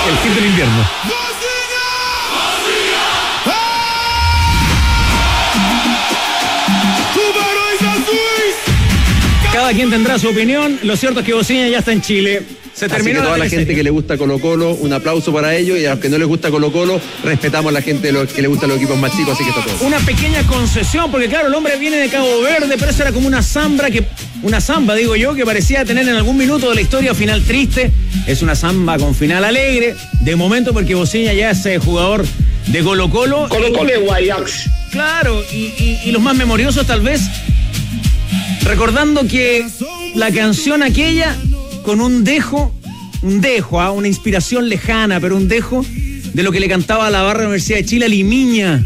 El hit del invierno. Cada quien tendrá su opinión. Lo cierto es que Bociña ya está en Chile. Se terminó. Así que toda la gente que le gusta Colo-Colo, un aplauso para ellos, y a los que no les gusta Colo-Colo, respetamos a la gente que le gustan los equipos más chicos, así que está todo. Una pequeña concesión, porque claro, el hombre viene de Cabo Verde, pero eso era como una samba, digo yo, que parecía tener en algún minuto de la historia final triste. Es una samba con final alegre, de momento, porque Bociña ya es jugador de Colo-Colo. Colo-Colo es Guayax. Claro, y los más memoriosos tal vez, recordando que la canción aquella, con un dejo, una inspiración lejana, pero un dejo de lo que le cantaba a la barra de la Universidad de Chile a Limiña.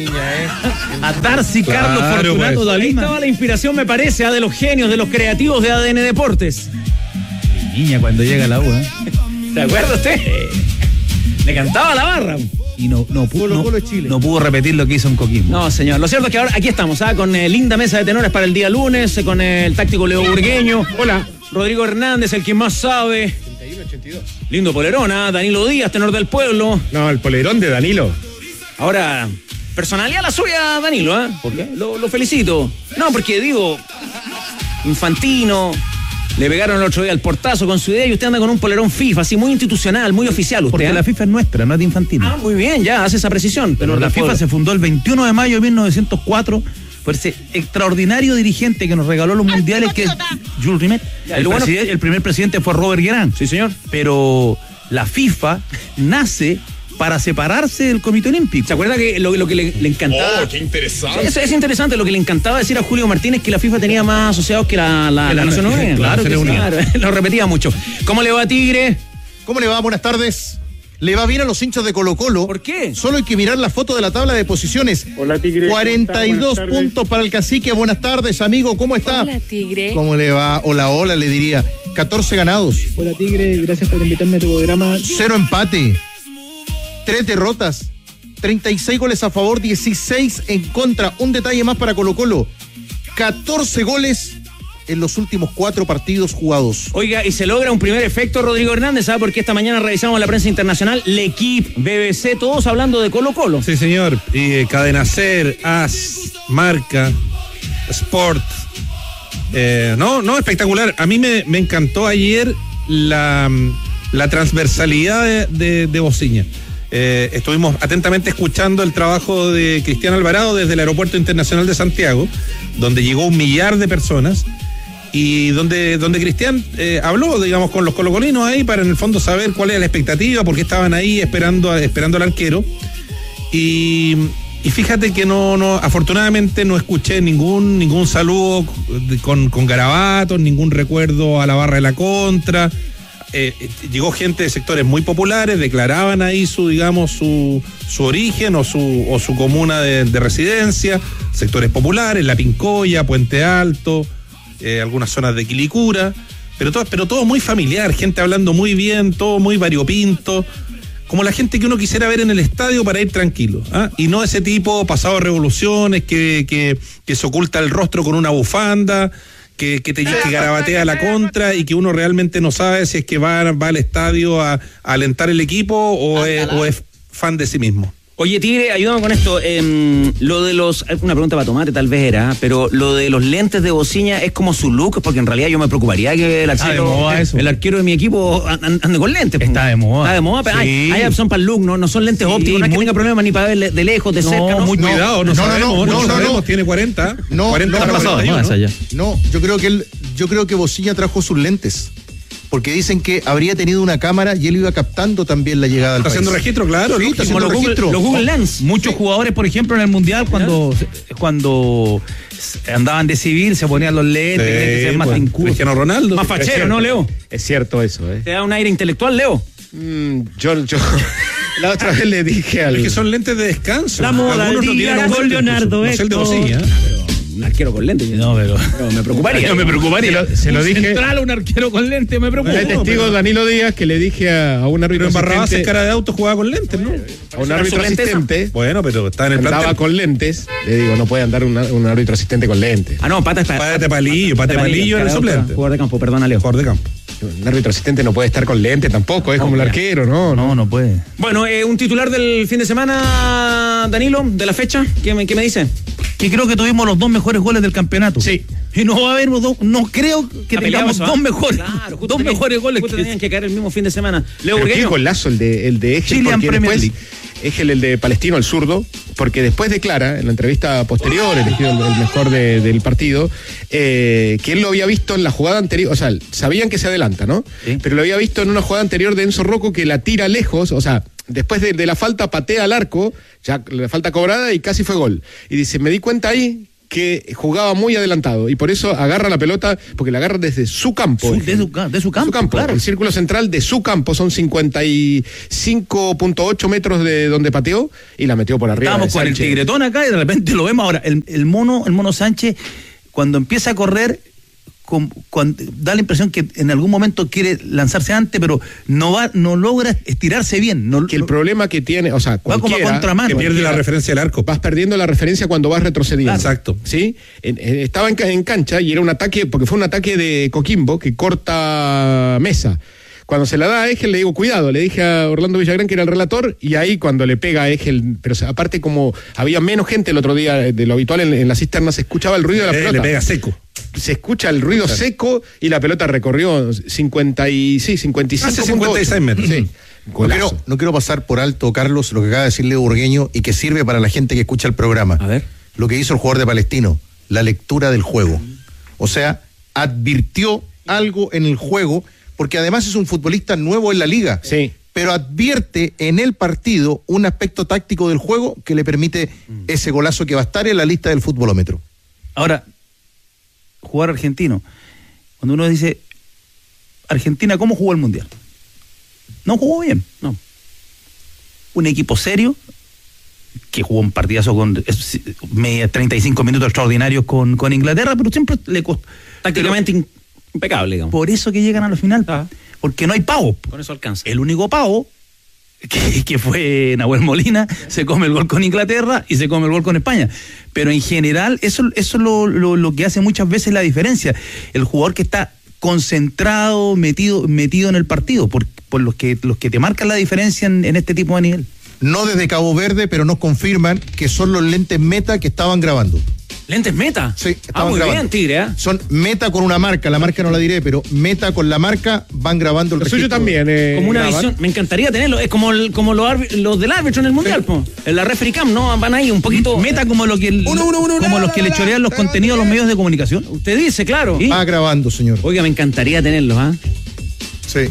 A Darcy, claro, Carlos Fortunato, pues. Ahí estaba la inspiración, me parece, de los genios, de los creativos de ADN Deportes. Limiña cuando llega a la U, ¿Se acuerda usted? Le cantaba a la barra. Y no pudo repetir lo que hizo en Coquimbo. No, señor. Lo cierto es que ahora aquí estamos, con linda mesa de tenores para el día lunes, con el táctico Leo Burgueño. Hola. Rodrigo Hernández, el que más sabe. 81-82. Lindo polerón, Danilo Díaz, tenor del pueblo. No, el polerón de Danilo. Ahora, personalidad la suya, Danilo, ¿Por qué? Lo felicito. No, porque digo, infantino. Le pegaron el otro día el portazo con su idea y usted anda con un polerón FIFA, así muy institucional, muy oficial usted. Porque la FIFA es nuestra, no es de Infantino. Muy bien, ya, hace esa precisión. Pero la FIFA se fundó el 21 de mayo de 1904 por ese extraordinario dirigente que nos regaló los mundiales, que es Jules Rimet. El primer presidente fue Robert Guerrán. Sí, señor. Pero la FIFA nace para separarse del Comité Olímpico. ¿Se acuerda que lo que le encantaba? ¡Oh, qué interesante! Es interesante, lo que le encantaba decir a Julio Martínez, que la FIFA tenía más asociados que la Nación Unida. Claro que sí, lo repetía mucho. ¿Cómo le va, Tigre? ¿Cómo le va? Buenas tardes. Le va bien a los hinchas de Colo-Colo. ¿Por qué? Solo hay que mirar la foto de la tabla de posiciones. Hola, Tigre. 42 puntos para el Cacique. Buenas tardes, amigo. ¿Cómo está? Hola, Tigre. ¿Cómo le va? Hola, le diría. 14 ganados. Hola, Tigre. Gracias por invitarme a tu programa. 0 empate. 3 derrotas. 36 goles a favor, 16 en contra. Un detalle más para Colo-Colo. 14 goles en los últimos 4 partidos jugados. Oiga, y se logra un primer efecto, Rodrigo Hernández, ¿sabe? Porque esta mañana revisamos la prensa internacional, L'Equipe, BBC, todos hablando de Colo-Colo. Sí, señor. Y Cadena Ser, AS, Marca, Sport. Espectacular. A mí me encantó ayer la transversalidad de Bociña. Estuvimos atentamente escuchando el trabajo de Cristian Alvarado desde el Aeropuerto Internacional de Santiago, donde llegó 1 millar de personas, y donde Cristian habló, digamos, con los colocolinos ahí para en el fondo saber cuál era la expectativa, porque estaban ahí esperando al arquero. Y fíjate que afortunadamente no escuché ningún saludo con garabatos, ningún recuerdo a la barra de la contra. Llegó gente de sectores muy populares, declaraban ahí su origen o su comuna de residencia, sectores populares, La Pincoya, Puente Alto, algunas zonas de Quilicura, pero todo muy familiar, gente hablando muy bien, todo muy variopinto, como la gente que uno quisiera ver en el estadio para ir tranquilo, y no ese tipo pasado de revoluciones que se oculta el rostro con una bufanda, que garabatea la contra y que uno realmente no sabe si es que va al estadio a alentar el equipo o es fan de sí mismo. Oye, Tigre, ayúdame con esto. Lo de una pregunta para Tomate tal vez era, pero lo de los lentes de Bociña es como su look, porque en realidad yo me preocuparía que el arquero de mi equipo ande con lentes. Está de moda. Está de moda, pero sí. hay opción para el look, no son lentes ópticos, no es que tenga problemas ni para ver de lejos, de cerca. No, muy cuidado, no sabemos, tiene 40. No, 40 no, pasado, no, yo creo que Bociña trajo sus lentes. Porque dicen que habría tenido una cámara y él iba captando también la llegada al país. Está haciendo registro, claro. Sí, está haciendo registro. Los Google Lens. Muchos jugadores, por ejemplo, en el Mundial, cuando andaban de civil, se ponían los lentes, que ser más inculto. Cristiano Ronaldo. Más fachero, ¿no, Leo? Es cierto eso, ¿Te da un aire intelectual, Leo? Yo la otra vez le dije Es que son lentes de descanso. La moda Algunos del día con Leonardo, no es el de Bociña. Un arquero con lentes. No, pero me preocuparía. Yo me preocuparía. Se lo dije. Central, un arquero con lentes, me preocupa. Hay testigo Danilo Díaz que le dije a un árbitro Pero en Barrabás asistente, es cara de auto, jugaba con lentes, ¿no? a un árbitro asistente, Bueno, pero está en el andaba plantel. con lentes, le digo, no puede andar un árbitro asistente con lentes. No, pata de palillo en el suplente. Jugador de campo, perdona, Leo. Jugador de campo. Un árbitro asistente no puede estar con lente tampoco, es como el arquero, ¿no? No puede. Bueno, un titular del fin de semana, Danilo, de la fecha, ¿qué me dice? Que creo que tuvimos los 2 mejores goles del campeonato. Sí. Y no va a haber no creo que tengamos 2 mejores. Claro, mejores goles que tenían que caer el mismo fin de semana. Leo Burgueño. Qué golazo el de Egel, Chilean porque Premier después League. Egel, el de Palestino, el zurdo, porque después declara en la entrevista posterior, elegido el mejor del partido, que él lo había visto en la jugada anterior, o sea, sabían que se adelanta, ¿no? Sí. Pero lo había visto en una jugada anterior de Enzo Rocco que la tira lejos, o sea, después de la falta patea al arco, ya la falta cobrada y casi fue gol. Y dice, me di cuenta ahí que jugaba muy adelantado y por eso agarra la pelota, porque la agarra desde su campo. De su campo, claro. El círculo central de su campo son 55.8 metros de donde pateó y la metió por arriba. Estábamos con el tigretón acá y de repente lo vemos ahora. El mono Sánchez, cuando empieza a correr, da la impresión que en algún momento quiere lanzarse antes, pero no logra estirarse bien. El problema que tiene, o sea, va como a contramano. Que pierde la referencia del arco. Vas perdiendo la referencia cuando vas retrocediendo. Claro. Exacto. ¿Sí? Estaba en cancha y era un ataque, porque fue un ataque de Coquimbo que corta Mesa. Cuando se la da a Egel le digo, cuidado, le dije a Orlando Villagrán, que era el relator, y ahí cuando le pega a Egel, pero aparte como había menos gente el otro día de lo habitual en la cisterna, se escuchaba el ruido de la pelota. Le pega seco. Se escucha el ruido seco y la pelota recorrió 55 hace 56 metros. Sí. No quiero pasar por alto, Carlos, lo que acaba de decir Leo Burgueño y que sirve para la gente que escucha el programa. A ver. Lo que hizo el jugador de Palestino, la lectura del juego. O sea, advirtió algo en el juego, porque además es un futbolista nuevo en la liga. Sí. Pero advierte en el partido un aspecto táctico del juego que le permite ese golazo que va a estar en la lista del futbolómetro. Ahora, jugar argentino. Cuando uno dice, Argentina, ¿cómo jugó el Mundial? No jugó bien, no. Un equipo serio, que jugó un partidazo con 35 minutos extraordinarios con Inglaterra, pero siempre le costó. Tácticamente impecable, digamos. Por eso que llegan a la final, porque no hay pavo. Con eso alcanza. El único pavo, que fue Nahuel Molina, se come el gol con Inglaterra y se come el gol con España. Pero en general, eso es lo que hace muchas veces la diferencia. El jugador que está concentrado, metido en el partido, por los que te marcan la diferencia en este tipo de nivel. No desde Cabo Verde, pero nos confirman que son los lentes Meta que estaban grabando. ¿Lentes Meta? Sí, estaban muy grabando. Bien, Tigre, ¿eh? Son Meta con una marca, la marca no la diré, pero Meta con la marca van grabando el registro. Suyo también. Como una visión, me encantaría tenerlo, es como los del árbitro en el Mundial, po. En la referee cam, ¿no? Van ahí un poquito. Meta como los que le chorean los contenidos a los medios de comunicación. Usted dice, claro. Va grabando, señor. Oiga, me encantaría tenerlos, ¿ah? Sí.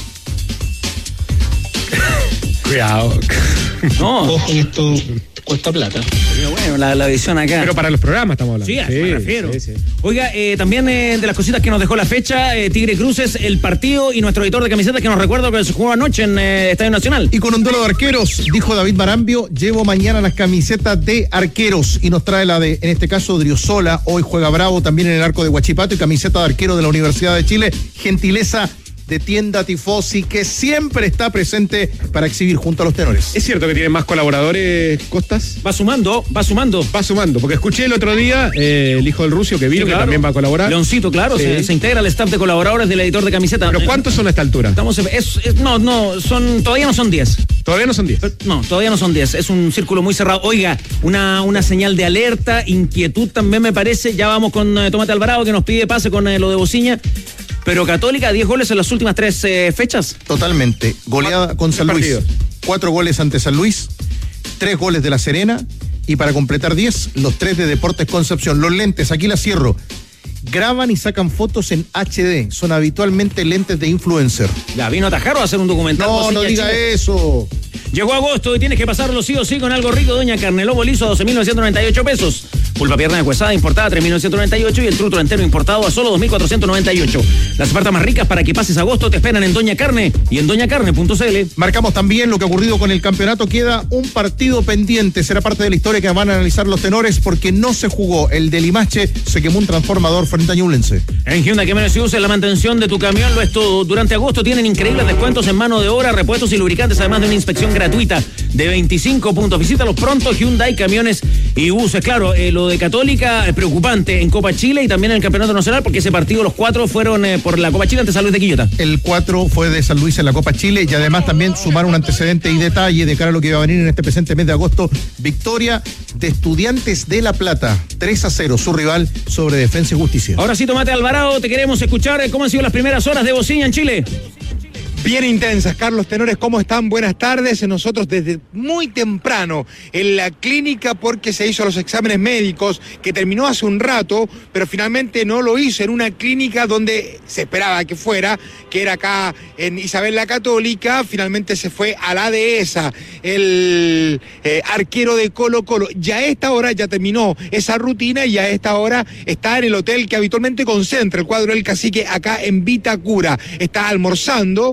Cuidado. No. Ojo, esto cuesta plata. Pero bueno, la visión acá. Pero para los programas estamos hablando. Sí, a eso me refiero. Sí. Oiga, también de las cositas que nos dejó la fecha, Tigre Cruces, el partido y nuestro editor de camisetas que nos recuerda que se jugó anoche en Estadio Nacional. Y con un duelo de arqueros, dijo David Marambio, llevo mañana las camisetas de arqueros y nos trae la de, en este caso, Driosola, hoy juega Bravo también en el arco de Huachipato y camiseta de arquero de la Universidad de Chile, gentileza de Tienda Tifosi, que siempre está presente para exhibir junto a los tenores. ¿Es cierto que tienen más colaboradores, Costas? Va sumando. Va sumando, porque escuché el otro día el hijo del Rucio que vino, Sí, claro. que también va a colaborar. Leoncito, claro, Sí. se integra al staff de colaboradores del editor de camiseta. ¿Pero cuántos son a esta altura? Todavía no son 10. Todavía no son 10. No, todavía no son 10. Es un círculo muy cerrado. Oiga, una señal de alerta, inquietud también me parece. Ya vamos con Tomate Alvarado, que nos pide pase con lo de Bociña. Pero Católica, 10 goles en las últimas 3 fechas. Totalmente. Goleada con San Luis. 4 goles ante San Luis, 3 goles de La Serena y para completar 10, los 3 de Deportes Concepción. Los lentes, aquí la cierro. Graban y sacan fotos en HD. Son habitualmente lentes de influencer. Ya vino a Tajaro a hacer un documental. No Bociña, diga Chile. eso. Llegó agosto y tienes que pasarlo sí o sí con algo rico. Doña Carne Lobo liso a 12.998 pesos. Pulpa pierna de cuesada importada a 3.998 y el trutro entero importado a solo 2.498. Las ofertas más ricas para que pases agosto te esperan en Doña Carne y en doñacarne.cl. Marcamos también lo que ha ocurrido con el campeonato. Queda un partido pendiente. Será parte de la historia que van a analizar los tenores porque no se jugó. El de Limache se quemó un transformador frente a Ñublense. En Hyundai, que menos se usa la mantención de tu camión, lo es todo. Durante agosto tienen increíbles descuentos en mano de obra, repuestos y lubricantes, además de una inspección gratuita de 25 puntos. Visítalos pronto, Hyundai, camiones y buses. Claro, lo de Católica es preocupante en Copa Chile y también en el Campeonato Nacional, porque ese partido los 4 fueron por la Copa Chile ante San Luis de Quillota. El 4 fue de San Luis en la Copa Chile y además también sumar un antecedente y detalle de cara a lo que iba a venir en este presente mes de agosto. Victoria de Estudiantes de La Plata, 3-0, su rival sobre Defensa y Justicia. Ahora sí, Tomate Alvarado, te queremos escuchar cómo han sido las primeras horas de Bociña en Chile. Bien intensas, Carlos Tenores, ¿cómo están? Buenas tardes. Nosotros desde muy temprano en la clínica porque se hizo los exámenes médicos, que terminó hace un rato, pero finalmente no lo hizo en una clínica donde se esperaba que fuera, que era acá en Isabel la Católica. Finalmente se fue a la dehesa, el arquero de Colo-Colo. Ya a esta hora ya terminó esa rutina y a esta hora está en el hotel que habitualmente concentra el cuadro del Cacique acá en Vitacura. Está almorzando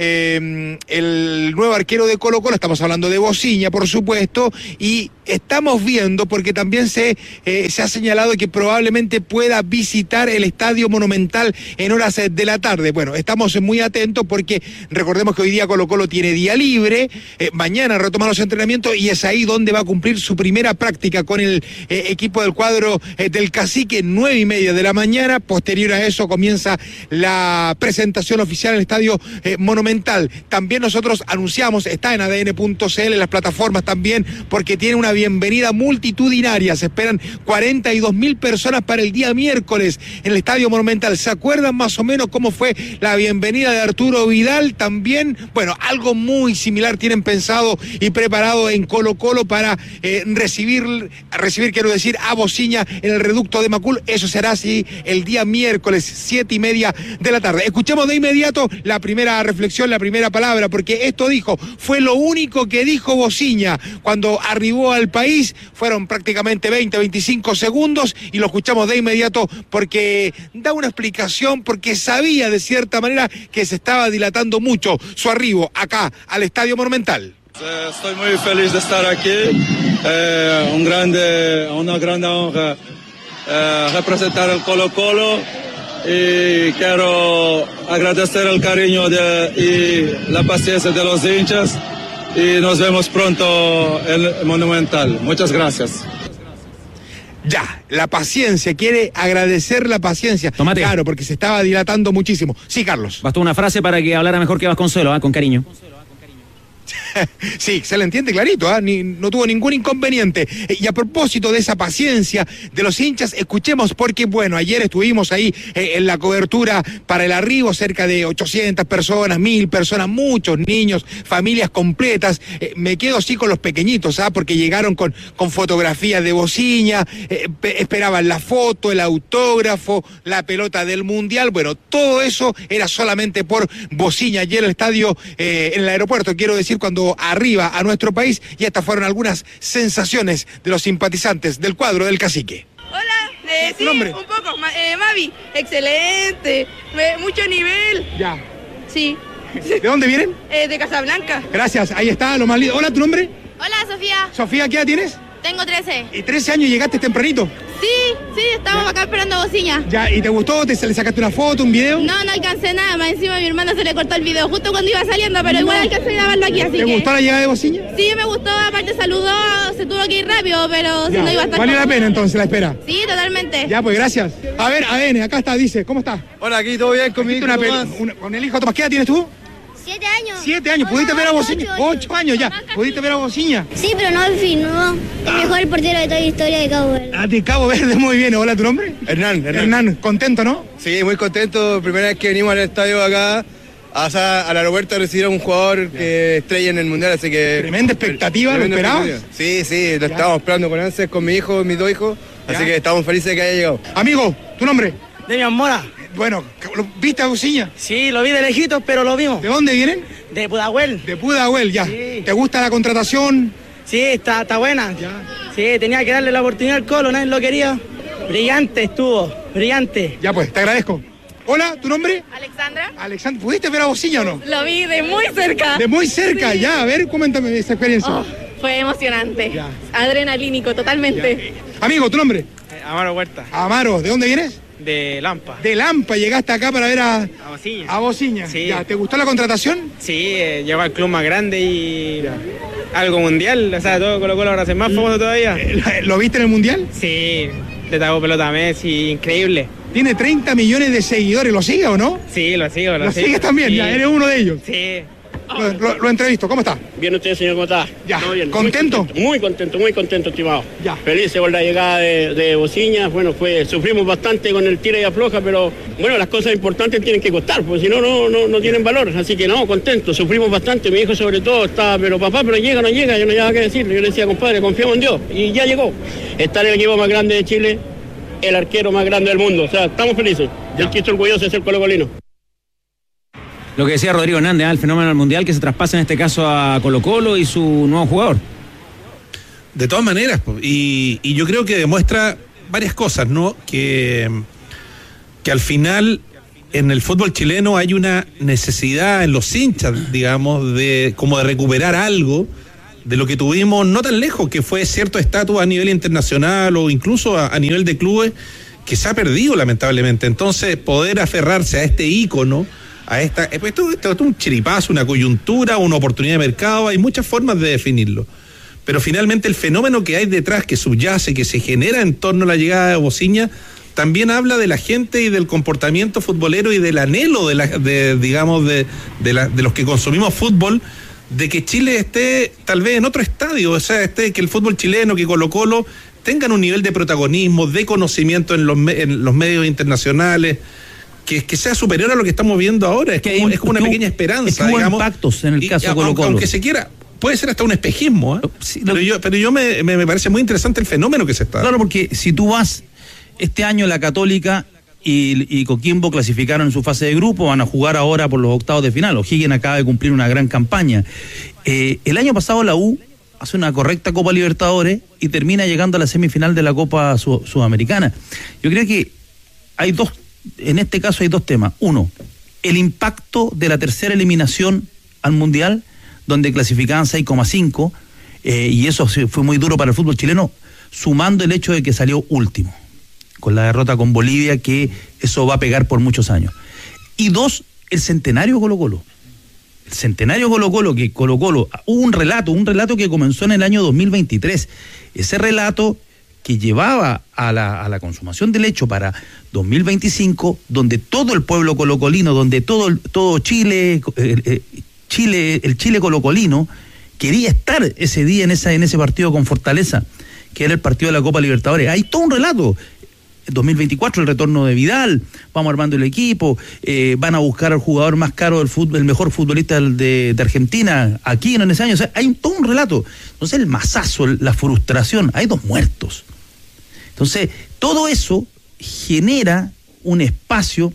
el nuevo arquero de Colo-Colo, estamos hablando de Bociña, por supuesto, y estamos viendo, porque también se ha señalado que probablemente pueda visitar el Estadio Monumental en horas de la tarde. Bueno, estamos muy atentos porque recordemos que hoy día Colo-Colo tiene día libre, mañana retoma los entrenamientos y es ahí donde va a cumplir su primera práctica con el equipo del cuadro del Cacique, 9:30 de la mañana. Posterior a eso comienza la presentación oficial en el Estadio Monumental. También nosotros anunciamos, está en ADN.cl, en las plataformas también, porque tiene una bienvenida multitudinaria. Se esperan 42.000 personas para el día miércoles en el Estadio Monumental. ¿Se acuerdan más o menos cómo fue la bienvenida de Arturo Vidal? También, bueno, algo muy similar tienen pensado y preparado en Colo-Colo para recibir, quiero decir, a Bociña en el reducto de Macul. Eso será así el día miércoles, 7:30 de la tarde. Escuchemos de inmediato la primera reflexión, la primera palabra, porque esto dijo, fue lo único que dijo Bociña cuando arribó al país. Fueron prácticamente 20-25 segundos y lo escuchamos de inmediato porque da una explicación, porque sabía de cierta manera que se estaba dilatando mucho su arribo acá al Estadio Monumental. Estoy muy feliz de estar aquí, una grande honra representar el Colo-Colo. Y quiero agradecer el cariño y la paciencia de los hinchas y nos vemos pronto en el Monumental. Muchas gracias. Ya, la paciencia, quiere agradecer la paciencia. Tomate. Claro, porque se estaba dilatando muchísimo. Sí, Carlos. Bastó una frase para que hablara mejor que Vasconcelos, con cariño. Sí, se le entiende clarito, no tuvo ningún inconveniente. Y a propósito de esa paciencia de los hinchas, escuchemos, porque bueno, ayer estuvimos ahí en la cobertura para el arribo, cerca de 800 personas, 1000 personas, muchos niños, familias completas. Me quedo así con los pequeñitos, porque llegaron con fotografías de Bociña, esperaban la foto, el autógrafo, la pelota del Mundial. Bueno, todo eso era solamente por Bociña ayer en el estadio, en el aeropuerto, quiero decir, cuando arriba a nuestro país, y estas fueron algunas sensaciones de los simpatizantes del cuadro del Cacique. Hola, sí, ¿Nombre? un poco, Mavi, excelente, mucho nivel. Ya. Sí. ¿De dónde vienen? De Casablanca. Gracias, ahí está, lo más lindo. Hola, ¿tu nombre? Hola, Sofía. Sofía, ¿qué edad tienes? Tengo 13. ¿Y 13 años llegaste tempranito? Sí, estamos acá esperando a Bociña. Ya, ¿y te gustó? ¿Le sacaste una foto, un video? No alcancé nada, más encima a mi hermano se le cortó el video justo cuando iba saliendo, pero igual alcancé a grabarlo aquí, así ¿Te que... gustó la llegada de Bociña? Sí, me gustó, aparte saludó, se tuvo que ir rápido, pero si Ya, no iba a estar... ¿valió la pena entonces la espera? Sí, totalmente. Ya, pues gracias. A ver, ADN, acá está, dice, ¿cómo está? Hola, aquí todo bien con mi hijo Tomás. Con el hijo Tomás. ¿Qué edad tienes tú? 7 años. 7 años, ¿pudiste ver a Bociña? 8 años ya, ¿pudiste ver a Bociña? Sí, pero no al fin, no. El mejor portero de toda la historia de Cabo Verde. Ah, de Cabo Verde, muy bien. Hola, ¿tu nombre? Hernán, ¿contento, no? Sí, muy contento. Primera vez que venimos al estadio acá, al aeropuerto a recibir a un jugador que estrella en el Mundial, así que... Tremenda expectativa, ¿lo esperabas? Sí, lo estábamos esperando con ansias con mi hijo, mis 2 hijos, así que estamos felices de que haya llegado. Amigo, ¿tu nombre? Demian Mora. Bueno, ¿viste a Bociña? Sí, lo vi de lejitos, pero lo vimos. ¿De dónde vienen? De Pudahuel. De Pudahuel, ya. Sí. ¿Te gusta la contratación? Sí, está buena. Ya. Sí, tenía que darle la oportunidad al Colo, nadie lo quería. Brillante estuvo, brillante. Ya pues, te agradezco. Hola, ¿tu nombre? Alexandra. ¿Pudiste ver a Bociña o no? Lo vi de muy cerca. De muy cerca, Sí. ya. A ver, coméntame esa experiencia. Fue emocionante. Ya. Adrenalínico, totalmente. Amigo, ¿tu nombre? Amaro Huerta. Amaro, ¿de dónde vienes? De Lampa. De Lampa, llegaste acá para ver a Bociña. Bociña. Sí. Ya, ¿te gustó la contratación? Sí, llegó al club más grande y algo mundial, o sea, todo Colo-Colo ahora hace más famoso todavía. ¿Lo viste en el Mundial? Sí, le tapó pelota a Messi, increíble. Tiene 30 millones de seguidores, ¿lo sigue o no? Sí, lo sigo. ¿Lo sigues también? Sí. Ya, eres uno de ellos. Sí. Lo entrevisto, ¿cómo está? Bien, usted, señor, ¿cómo está? Ya, ¿Todo bien? ¿contento? Muy contento, estimado. Ya. Felices por la llegada de Bociña. Bueno, sufrimos bastante con el tira y afloja, pero bueno, las cosas importantes tienen que costar, porque si no, no tienen valor. Así que no, contento, sufrimos bastante. Mi hijo sobre todo estaba, pero papá, pero llega, no llega, yo no llevaba qué decirle. Yo le decía, compadre, confiamos en Dios. Y ya llegó. Está en el equipo más grande de Chile, el arquero más grande del mundo. O sea, estamos felices. El que estoy orgulloso es el colocolino. Lo que decía Rodrigo Hernández, el fenómeno del Mundial que se traspasa en este caso a Colo-Colo y su nuevo jugador. De todas maneras, y yo creo que demuestra varias cosas, ¿no? Que al final en el fútbol chileno hay una necesidad en los hinchas, digamos, de recuperar algo de lo que tuvimos no tan lejos, que fue cierto estatus a nivel internacional o incluso a nivel de clubes, que se ha perdido lamentablemente. Entonces, poder aferrarse a este ícono, a esto es un chiripazo, una coyuntura, una oportunidad de mercado, hay muchas formas de definirlo. Pero finalmente el fenómeno que hay detrás, que subyace, que se genera en torno a la llegada de Bociña, también habla de la gente y del comportamiento futbolero y del anhelo de los que consumimos fútbol, de que Chile esté tal vez en otro estadio, o sea, que el fútbol chileno, que Colo-Colo tengan un nivel de protagonismo, de conocimiento en los medios internacionales, que sea superior a lo que estamos viendo ahora. Es como una pequeña esperanza, es que hubo digamos. impactos en el caso de Colo-Colo. Aunque se quiera, puede ser hasta un espejismo, ¿eh? Sí, pero yo me parece muy interesante el fenómeno que se está. Claro, porque si tú vas, este año la Católica y Coquimbo clasificaron en su fase de grupo, van a jugar ahora por los octavos de final. O'Higgins acaba de cumplir una gran campaña. El año pasado la U hace una correcta Copa Libertadores y termina llegando a la semifinal de la Copa Sudamericana. Yo creo que en este caso hay dos temas. Uno, el impacto de la tercera eliminación al Mundial, donde clasificaban 6,5, y eso fue muy duro para el fútbol chileno, sumando el hecho de que salió último, con la derrota con Bolivia, que eso va a pegar por muchos años. Y dos, el centenario Colo-Colo. El centenario Colo-Colo, que Colo-Colo, hubo un relato que comenzó en el año 2023. Ese relato que llevaba a la consumación del hecho para 2025, donde todo el pueblo colocolino, donde todo Chile, el Chile colocolino, quería estar ese día en ese partido con Fortaleza, que era el partido de la Copa Libertadores. Hay todo un relato. 2024, el retorno de Vidal, vamos armando el equipo, van a buscar al jugador más caro del fútbol, el mejor futbolista de Argentina, aquí en ese año. O sea, hay todo un relato. Entonces el masazo, la frustración, hay 2 muertos. Entonces, todo eso genera un espacio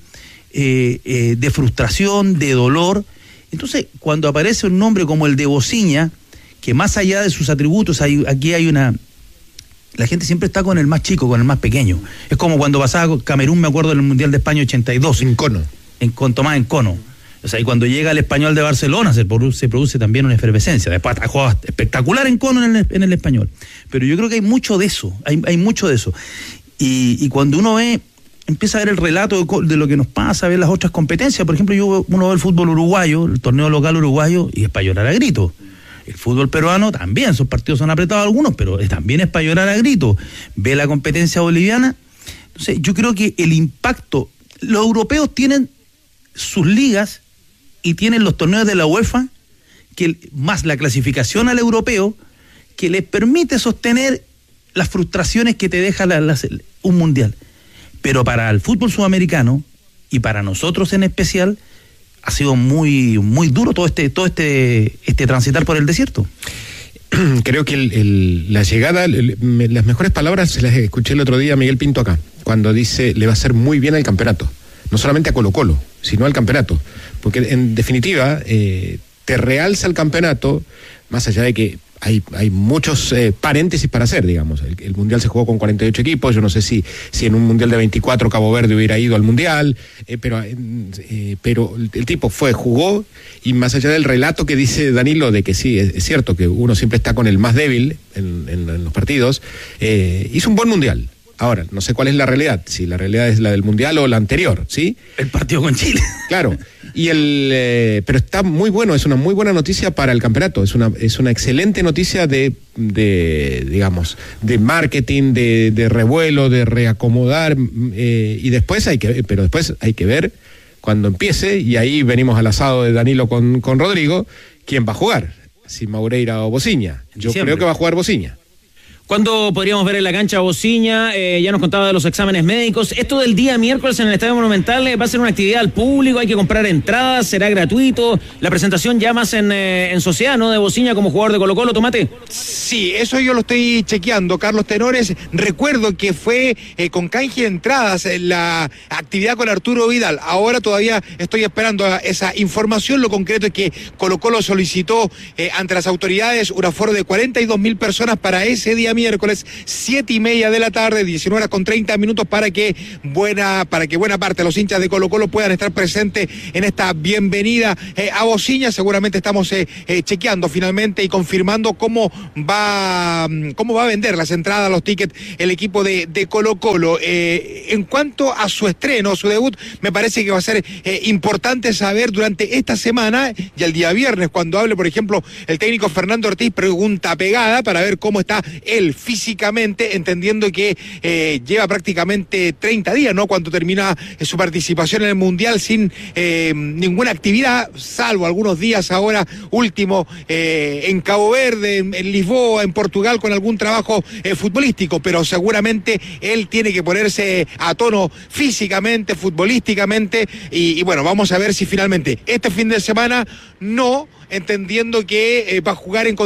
de frustración, de dolor. Entonces, cuando aparece un nombre como el de Bociña, que más allá de sus atributos, aquí hay una... La gente siempre está con el más chico, con el más pequeño. Es como cuando pasaba Camerún, me acuerdo, en el Mundial de España 82. En Cono. Con Tomás Encono. O sea, y cuando llega el Español de Barcelona se produce también una efervescencia. Después jugaba espectacular en Cono en el Español. Pero yo creo que hay mucho de eso. Hay mucho de eso. Y cuando uno empieza a ver el relato de lo que nos pasa, a ver las otras competencias. Por ejemplo, uno ve el fútbol uruguayo, el torneo local uruguayo, y es para llorar a grito. El fútbol peruano también, sus partidos son apretados algunos, pero también es para llorar a grito. Ve la competencia boliviana. Entonces, yo creo que el impacto, los europeos tienen sus ligas y tienen los torneos de la UEFA, más la clasificación al europeo, que les permite sostener las frustraciones que te deja un mundial. Pero para el fútbol sudamericano, y para nosotros en especial, ha sido muy, muy duro todo este transitar por el desierto. Creo que la llegada, las mejores palabras se las escuché el otro día a Miguel Pinto acá, cuando dice, le va a hacer muy bien al campeonato, no solamente a Colo-Colo, sino al campeonato, porque en definitiva te realza el campeonato, más allá de que hay muchos paréntesis para hacer, digamos. El Mundial se jugó con 48 equipos, yo no sé si en un Mundial de 24 Cabo Verde hubiera ido al Mundial, pero el tipo jugó, y más allá del relato que dice Danilo de que sí, es cierto que uno siempre está con el más débil en los partidos, hizo un buen Mundial. Ahora, no sé cuál es la realidad, si la realidad es la del Mundial o la anterior, ¿sí? El partido con Chile. Claro, Pero está muy bueno, es una muy buena noticia para el campeonato, es una excelente noticia de marketing, de revuelo, de reacomodar, y después hay que ver cuando empiece, y ahí venimos al asado de Danilo con Rodrigo, quién va a jugar, si Maureira o Bociña. Yo creo que va a jugar Bociña. ¿Cuándo podríamos ver en la cancha a Bociña? Ya nos contaba de los exámenes médicos. Esto del día miércoles en el Estadio Monumental va a ser una actividad al público, hay que comprar entradas, será gratuito. La presentación ya más en sociedad, ¿no? De Bociña como jugador de Colo-Colo, Tomate. Sí, eso yo lo estoy chequeando, Carlos Tenores. Recuerdo que fue con canje de entradas la actividad con Arturo Vidal. Ahora todavía estoy esperando esa información. Lo concreto es que Colo-Colo solicitó ante las autoridades un aforo de 42.000 personas para ese día miércoles, 7:30 de la tarde, 19:30 para que buena parte de los hinchas de Colo-Colo puedan estar presentes en esta bienvenida a Bociña. Seguramente estamos chequeando finalmente y confirmando cómo va a vender las entradas, los tickets, el equipo de Colo-Colo. En cuanto a su estreno, su debut, me parece que va a ser importante saber durante esta semana y el día viernes, cuando hable, por ejemplo, el técnico Fernando Ortiz, pregunta pegada para ver cómo está él físicamente, entendiendo que lleva prácticamente 30 días, ¿no? Cuando termina su participación en el Mundial sin ninguna actividad, salvo algunos días ahora último en Cabo Verde, en Lisboa, en Portugal, con algún trabajo futbolístico, pero seguramente él tiene que ponerse a tono físicamente, futbolísticamente, y bueno, vamos a ver si finalmente este fin de semana entendiendo que va a jugar en